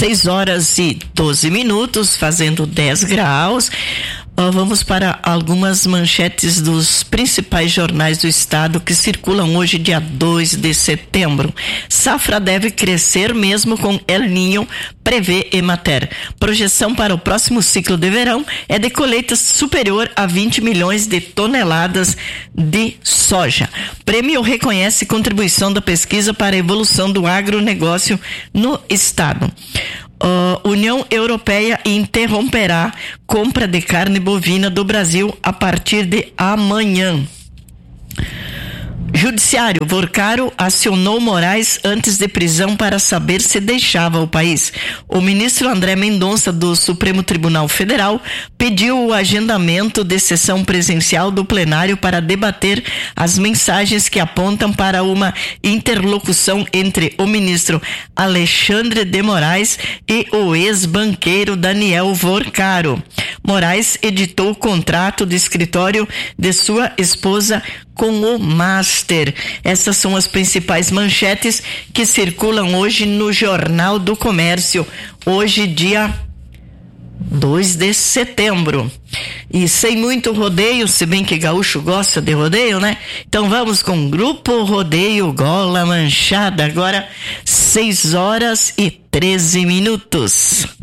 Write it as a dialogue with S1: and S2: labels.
S1: 6h12, fazendo 10 graus. Vamos para algumas manchetes dos principais jornais do estado que circulam hoje, dia 2 de setembro. Safra deve crescer mesmo com El Niño, prevê Emater. Projeção para o próximo ciclo de verão é de colheita superior a 20 milhões de toneladas de soja. Prêmio reconhece contribuição da pesquisa para a evolução do agronegócio no estado. União Europeia interromperá compra de carne bovina do Brasil a partir de amanhã. Judiciário, Vorcaro acionou Moraes antes de prisão para saber se deixava o país. O ministro André Mendonça, do Supremo Tribunal Federal, pediu o agendamento de sessão presencial do plenário para debater as mensagens que apontam para uma interlocução entre o ministro Alexandre de Moraes e o ex-banqueiro Daniel Vorcaro. Moraes editou o contrato de escritório de sua esposa com o Master. Essas são as principais manchetes que circulam hoje no Jornal do Comércio, hoje dia 2 de setembro. E sem muito rodeio, se bem que gaúcho gosta de rodeio, né? Então vamos com Grupo Rodeio Gola Manchada, agora 6h13.